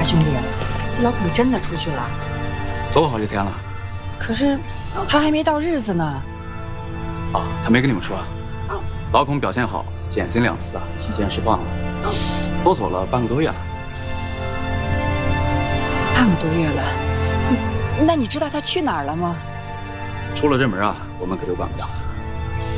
兄弟，这老孔真的出去了？ 走好些天了。 可是他还没到日子呢。 啊，他没跟你们说啊？老孔表现好，减刑2次啊，提前释放了，都走了半个多月了。 半个多月了，那你知道他去哪儿了吗？ 出了这门啊，我们可就管不了了。